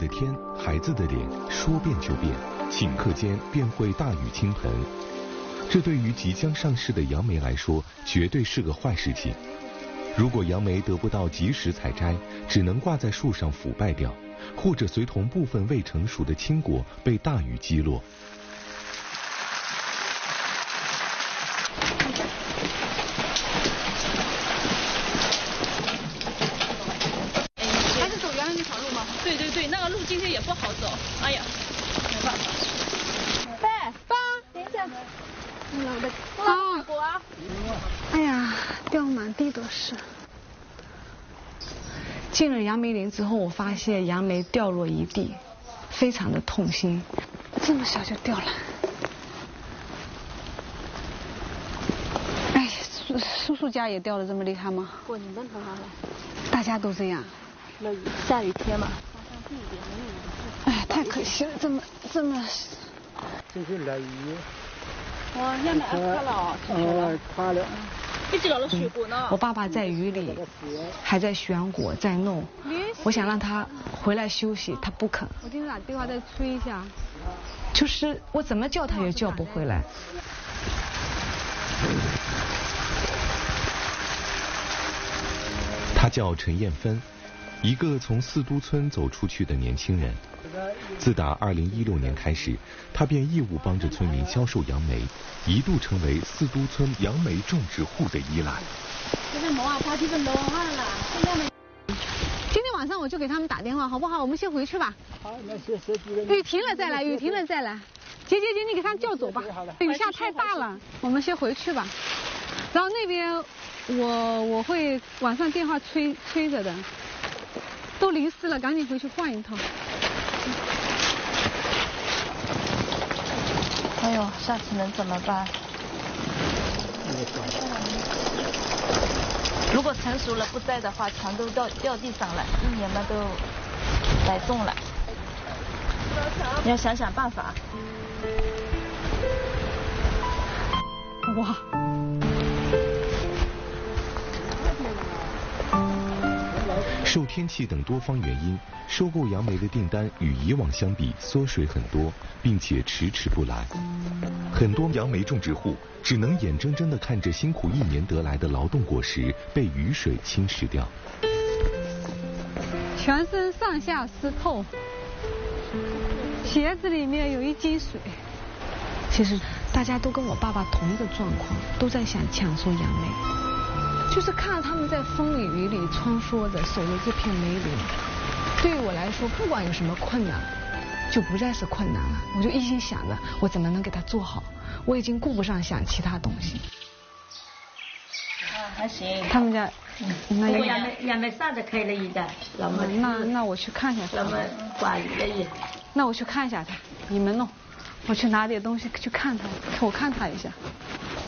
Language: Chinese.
的天，孩子的脸，说变就变，顷刻间便会大雨倾盆。这对于即将上市的杨梅来说，绝对是个坏事情。如果杨梅得不到及时采摘，只能挂在树上腐败掉，或者随同部分未成熟的青果被大雨击落。 还是走原来那条路吗？对对对，那个路今天也不好走。哎呀，没办法。爸，等一下。我果啊！ 哎呀，掉满地都是。进了杨梅林之后，我发现杨梅掉落一地，非常的痛心。这么小就掉了。哎，叔叔家也掉得这么厉害吗？ 过你们头上来。 大家都这样。 那下雨天嘛。 哎，太可惜了，这么。 这是落雨。 哇，杨梅垮了， 垮了。 一直到了水果呢。 我爸爸在雨里还在选果，在弄。我想让他回来休息，他不肯。我今天打电话再催一下，就是我怎么叫他也叫不回来。 他叫陈艳芬，一个从四都村走出去的年轻人。自打2016年开始，他便义务帮着村民销售杨梅，一度成为四都村杨梅种植户的依赖。 今天晚上我就给他们打电话，好不好？我们先回去吧。 好，那谢谢。 雨停了再来，雨停了再来。姐，你给他们叫走吧，雨下太大了，我们先回去吧。然后那边我会晚上电话催着的，都淋湿了，赶紧回去换一套。 哎呦，下次能怎么办？如果成熟了不摘的话，全都掉地上了，一年嘛都白种了。你要想想办法。 哇！ 受天气等多方原因，收购杨梅的订单与以往相比缩水很多，并且迟迟不来。很多杨梅种植户只能眼睁睁地看着辛苦1年得来的劳动果实被雨水侵蚀掉。 全身上下湿透，鞋子里面有1斤水。其实大家都跟我爸爸同一个状况，都在想抢收杨梅。就是看到他们在风里雨里穿梭着，守着这片梅林，对于我来说，不管有什么困难，就不再是困难了。我就一心想着，我怎么能给他做好，我已经顾不上想其他东西。 还行。 他们家，那杨梅啥子开了一点， 那我去看一下。 那么挂鱼了也。 那我去看一下他，你们弄，我去拿点东西去看他，我看他一下。